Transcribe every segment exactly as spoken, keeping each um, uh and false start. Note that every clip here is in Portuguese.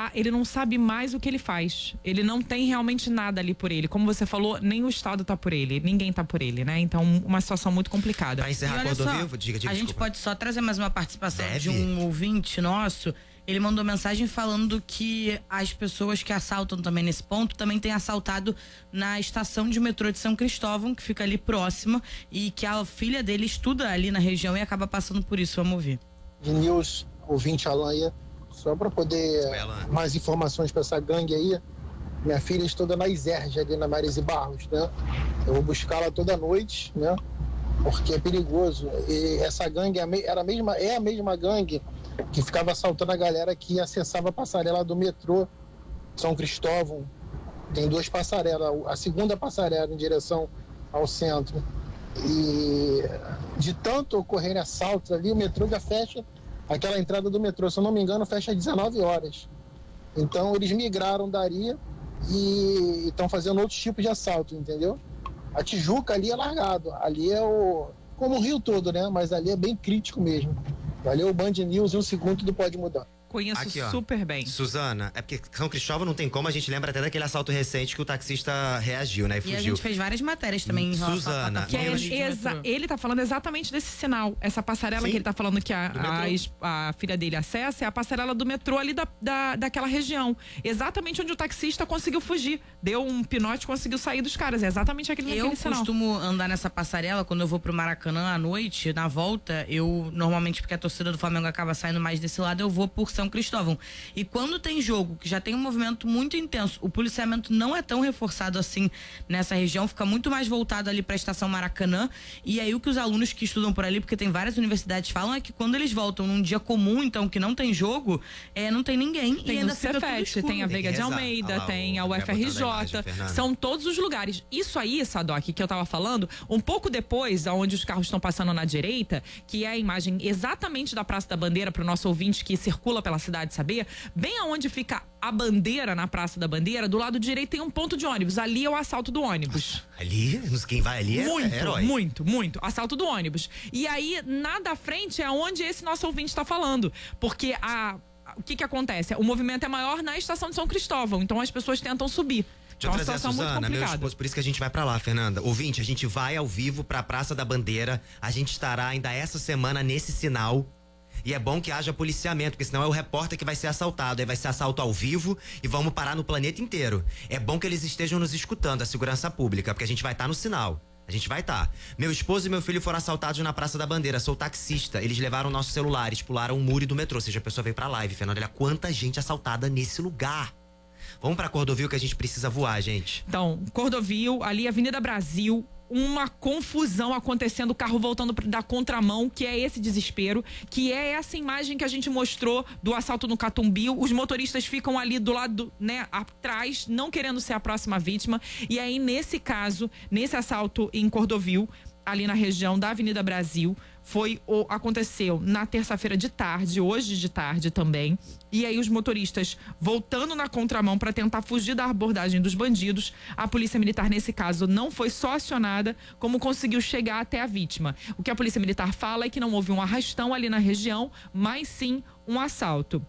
tá, ele não sabe mais o que ele faz. Ele não tem realmente nada ali por ele. Como você falou, nem o Estado tá por ele, ninguém tá por ele, né? Então, uma situação muito complicada. Pra encerrar Acordo Vivo, diga, diga, a gente desculpa. pode só trazer mais uma participação Deve. de um ouvinte nosso. Ele mandou mensagem falando que as pessoas que assaltam também nesse ponto também têm assaltado na estação de metrô de São Cristóvão, que fica ali próxima, e que a filha dele estuda ali na região e acaba passando por isso. Vamos ouvir. De News, ouvinte Alan aí, só para poder Oi, mais informações para essa gangue aí. Minha filha estuda na Iserge, ali na Marise Barros, né? Eu vou buscá-la toda noite, né? Porque é perigoso. E essa gangue era a mesma, é a mesma gangue que ficava assaltando a galera que acessava a passarela do metrô São Cristóvão. Tem duas passarelas, a segunda passarela em direção ao centro. E de tanto ocorrerem assaltos ali, o metrô já fecha, aquela entrada do metrô, se eu não me engano, fecha às dezenove horas. Então eles migraram dali e estão fazendo outros tipos de assalto, entendeu? A Tijuca ali é largado, ali é o... como o Rio todo, né? Mas ali é bem crítico mesmo. Valeu, Band News, um segundo tudo pode mudar. Conheço Aqui, ó, super bem. Suzana, é porque São Cristóvão não tem como, a gente lembra até daquele assalto recente que o taxista reagiu, né, e fugiu. E a gente fez várias matérias também em Suzana, Que é exa- ele tá falando exatamente desse sinal. Essa passarela Sim, que ele tá falando que a, a, es- a filha dele acessa é a passarela do metrô ali da, da, daquela região. Exatamente onde o taxista conseguiu fugir. Deu um pinote e conseguiu sair dos caras. É exatamente aquele, Eu aquele sinal. costumo andar nessa passarela quando eu vou pro Maracanã à noite, na volta, eu normalmente, porque a torcida do Flamengo acaba saindo mais desse lado, eu vou por São Cristóvão. E quando tem jogo, que já tem um movimento muito intenso, o policiamento não é tão reforçado assim nessa região, fica muito mais voltado ali pra estação Maracanã. E aí o que os alunos que estudam por ali, porque tem várias universidades, falam é que quando eles voltam num dia comum, então, que não tem jogo, é, não tem ninguém. Tem e ainda o fica tudo Cefet, escuro. tem a Veiga de rezar. Almeida, Olha lá, tem a o U F R J, André botando a imagem, Fernanda. são todos os lugares. Isso aí, Sadoc, que eu tava falando, um pouco depois, aonde os carros estão passando na direita, que é a imagem exatamente da Praça da Bandeira, pro nosso ouvinte que circula pela cidade saber, bem aonde fica a bandeira, na Praça da Bandeira, do lado direito tem um ponto de ônibus, ali é o assalto do ônibus. Ali, quem vai ali é, Muito, é herói. muito, muito. Assalto do ônibus. E aí, na da frente é onde esse nosso ouvinte está falando. Porque a, o que que acontece? O movimento é maior na estação de São Cristóvão, então as pessoas tentam subir. Deixa É eu uma trazer a situação muito Suzana, meu complicada. esposo, por isso que a gente vai pra lá, Fernanda. Ouvinte, a gente vai ao vivo pra Praça da Bandeira, a gente estará ainda essa semana nesse sinal. E é bom que haja policiamento, porque senão é o repórter que vai ser assaltado. Aí vai ser assalto ao vivo e vamos parar no planeta inteiro. É bom que eles estejam nos escutando, a segurança pública, porque a gente vai estar no sinal. A gente vai estar. Meu esposo e meu filho foram assaltados na Praça da Bandeira. Sou taxista. Eles levaram nossos celulares, pularam o muro do metrô. Ou seja, a pessoa veio pra live, Fernanda. Olha quanta gente assaltada nesse lugar. Vamos pra Cordovil que a gente precisa voar, gente. Então, Cordovil, ali Avenida Brasil, uma confusão acontecendo, o carro voltando da contramão, que é esse desespero, que é essa imagem que a gente mostrou do assalto no Catumbil. Os motoristas ficam ali do lado, né, atrás, não querendo ser a próxima vítima. E aí, nesse caso, nesse assalto em Cordovil, ali na região da Avenida Brasil, foi o aconteceu na terça-feira de tarde, hoje de tarde também. E aí os motoristas voltando na contramão para tentar fugir da abordagem dos bandidos. A polícia militar nesse caso não foi só acionada, como conseguiu chegar até a vítima. O que a polícia militar fala é que não houve um arrastão ali na região, mas sim um assalto.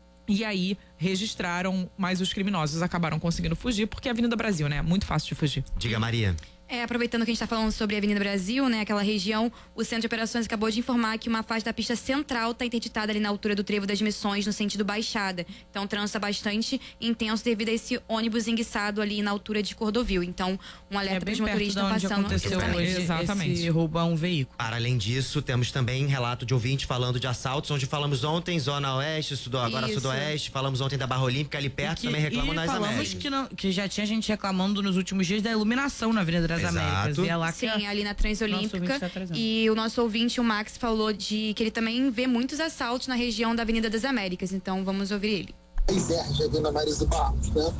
E aí registraram, mas os criminosos acabaram conseguindo fugir, porque a Avenida Brasil, né, é muito fácil de fugir. Diga, Maria. É, aproveitando que a gente está falando sobre a Avenida Brasil, né, aquela região, o Centro de Operações acabou de informar que uma faixa da pista central está interditada ali na altura do Trevo das Missões, no sentido Baixada. Então, o trânsito é bastante intenso devido a esse ônibus enguiçado ali na altura de Cordovil. Então, um alerta É para os bem perto motoristas de onde passando. aconteceu hoje Exatamente. esse roubo a um veículo. Para além disso, temos também relato de ouvinte falando de assaltos, onde falamos ontem, Zona Oeste, Sudo, agora Isso. Sudoeste, falamos ontem da Barra Olímpica, ali perto, Que- também reclamam e das falamos Américas. que, não, que já tinha gente reclamando nos últimos dias da iluminação na Avenida das Exato. Américas. E é lá que Sim, a- ali na Nosso ouvinte Transolímpica. tá trazendo. E o nosso ouvinte, o Max, falou de que ele também vê muitos assaltos na região da Avenida das Américas. Então, vamos ouvir ele. Iserge, ali na Marise Barros, né?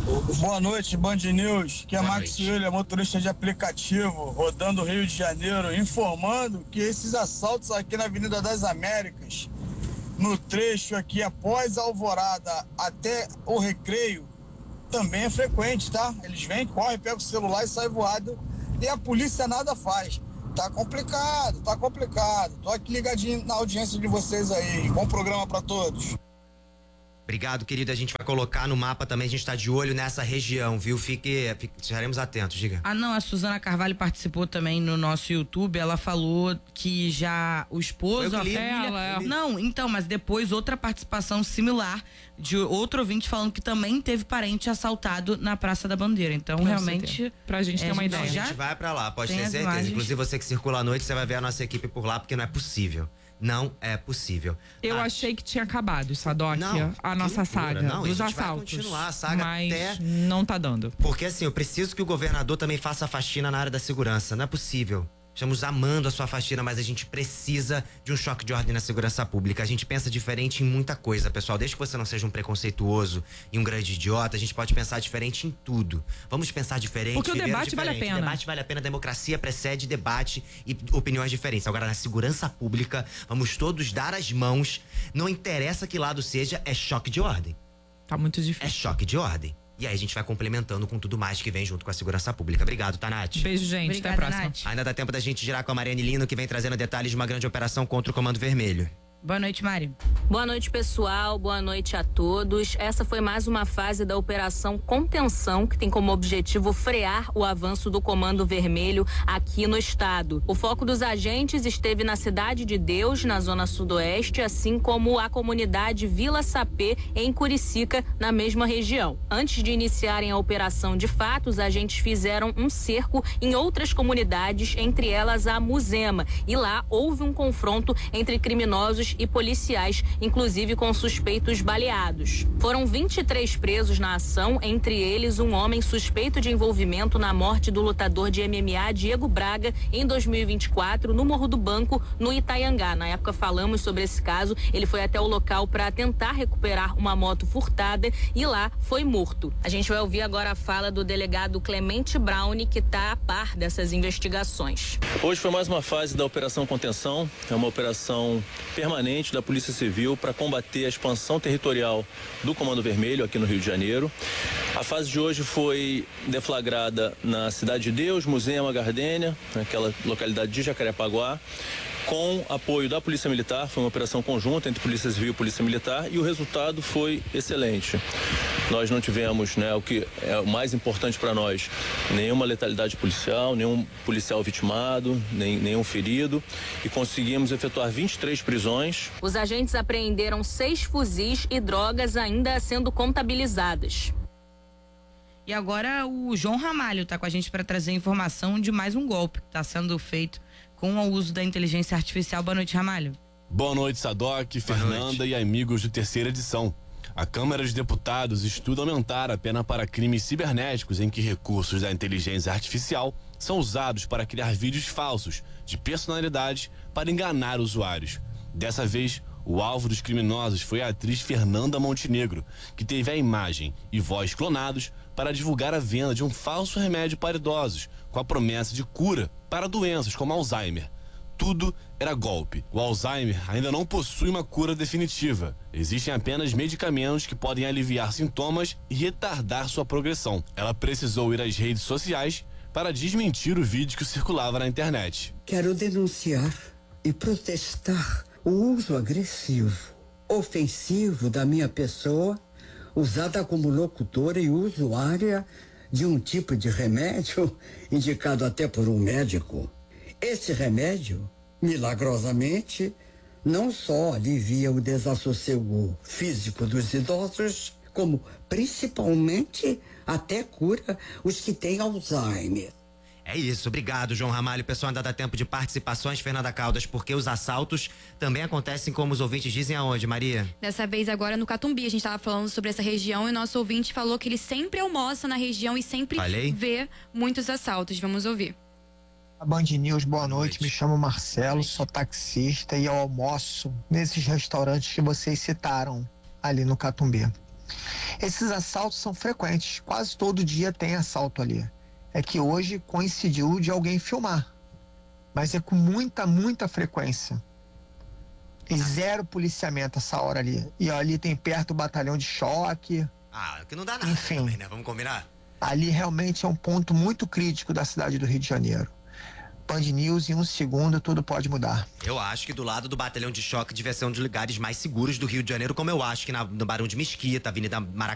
Boa noite, Band News. Que é Boa Max noite. William, motorista de aplicativo, rodando o Rio de Janeiro, informando que esses assaltos aqui na Avenida das Américas, no trecho aqui após a Alvorada até o Recreio, também é frequente, tá? Eles vêm, correm, pegam o celular e saem voado e a polícia nada faz. Tá complicado, tá complicado. Tô aqui ligadinho na audiência de vocês aí. Bom programa pra todos. Obrigado, querido. A gente vai colocar no mapa também, a gente tá de olho nessa região, viu? Fique, fique estaremos atentos, diga. Ah, não, a Suzana Carvalho participou também no nosso YouTube, ela falou que já o esposo, a filha... Ela, é. Não, então, mas depois outra participação similar de outro ouvinte falando que também teve parente assaltado na Praça da Bandeira. Então, Pra realmente... ter. Pra gente ter é, uma a gente ideia. A já gente vai pra lá, pode tem ter as certeza. imagens. Inclusive, você que circula à noite, você vai ver a nossa equipe por lá, porque não é possível. Não é possível. Eu Ah, achei que tinha acabado, Sadoc, Não, a que nossa loucura. saga Não, e dos a gente vai assaltos. continuar a saga mas até- não tá dando. Porque assim, eu preciso que o governador também faça a faxina na área da segurança. Não é possível. Estamos amando a sua faxina, mas a gente precisa de um choque de ordem na segurança pública. A gente pensa diferente em muita coisa, pessoal. Desde que você não seja um preconceituoso e um grande idiota, a gente pode pensar diferente em tudo. Vamos pensar diferente. Porque o viver debate vale a diferente. pena. O debate vale a pena, a democracia precede debate e opiniões diferentes. Agora, na segurança pública, vamos todos dar as mãos. Não interessa que lado seja, é choque de ordem. Tá muito É difícil. choque de ordem. E aí a gente vai complementando com tudo mais que vem junto com a segurança pública. Obrigado, Tanate. Beijo, gente. Obrigada, Até a próxima. Nath. Ainda dá tempo da gente girar com a Mariane Lino, que vem trazendo detalhes de uma grande operação contra o Comando Vermelho. Boa noite, Mari. Boa noite, pessoal. Boa noite a todos. Essa foi mais uma fase da Operação Contenção, que tem como objetivo frear o avanço do Comando Vermelho aqui no estado. O foco dos agentes esteve na Cidade de Deus, na zona sudoeste, assim como a comunidade Vila Sapê, em Curicica, na mesma região. Antes de iniciarem a operação de fato, os agentes fizeram um cerco em outras comunidades, entre elas a Muzema. E lá houve um confronto entre criminosos e policiais, inclusive com suspeitos baleados. Foram vinte e três presos na ação, entre eles um homem suspeito de envolvimento na morte do lutador de M M A Diego Braga em dois mil e vinte e quatro, no Morro do Banco, no Itaiangá. Na época falamos sobre esse caso, ele foi até o local para tentar recuperar uma moto furtada e lá foi morto. A gente vai ouvir agora a fala do delegado Clemente Brown, que está a par dessas investigações. Hoje foi mais uma fase da Operação Contenção, é uma operação permanente da Polícia Civil para combater a expansão territorial do Comando Vermelho aqui no Rio de Janeiro. A fase de hoje foi deflagrada na Cidade de Deus, Muzema, Gardênia, naquela localidade de Jacarepaguá, com apoio da Polícia Militar. Foi uma operação conjunta entre Polícia Civil e Polícia Militar e o resultado foi excelente. Nós não tivemos, né, o que é o mais importante para nós, nenhuma letalidade policial, nenhum policial vitimado, nem, nenhum ferido, e conseguimos efetuar vinte e três prisões. Os agentes apreenderam seis fuzis e drogas ainda sendo contabilizadas. E agora o João Ramalho está com a gente para trazer informação de mais um golpe que está sendo feito com o uso da inteligência artificial. Boa noite, Ramalho. Boa noite, Sadoc, Fernanda noite. e amigos do Terceira Edição. A Câmara de Deputados estuda aumentar a pena para crimes cibernéticos em que recursos da inteligência artificial são usados para criar vídeos falsos de personalidades para enganar usuários. Dessa vez, o alvo dos criminosos foi a atriz Fernanda Montenegro, que teve a imagem e voz clonados para divulgar a venda de um falso remédio para idosos, com a promessa de cura para doenças como Alzheimer. Tudo era golpe. O Alzheimer ainda não possui uma cura definitiva. Existem apenas medicamentos que podem aliviar sintomas e retardar sua progressão. Ela precisou ir às redes sociais para desmentir o vídeo que circulava na internet. Quero denunciar e protestar o uso agressivo, ofensivo da minha pessoa, usada como locutora e usuária de um tipo de remédio indicado até por um médico. Esse remédio, milagrosamente, não só alivia o desassossego físico dos idosos, como principalmente até cura os que têm Alzheimer. É isso, obrigado, João Ramalho. Pessoal, ainda dá tempo de participações, Fernanda Caldas, porque os assaltos também acontecem, como os ouvintes dizem, aonde, Maria? Dessa vez agora no Catumbi, a gente estava falando sobre essa região e o nosso ouvinte falou que ele sempre almoça na região e sempre Falei? vê muitos assaltos. Vamos ouvir. A Band News, boa noite. noite. Me chamo Marcelo, sou taxista e eu almoço nesses restaurantes que vocês citaram ali no Catumbi. Esses assaltos são frequentes, quase todo dia tem assalto ali. É que hoje coincidiu de alguém filmar, mas é com muita, muita frequência. E zero policiamento essa hora ali. E ali tem perto o batalhão de choque. Ah, que não dá nada. Enfim. Também, né? Vamos combinar? Ali realmente é um ponto muito crítico da cidade do Rio de Janeiro. Band News, em um segundo tudo pode mudar. Eu acho que do lado do batalhão de choque devia ser um dos lugares mais seguros do Rio de Janeiro, como eu acho que na, no Barão de Mesquita, Avenida Maracanã,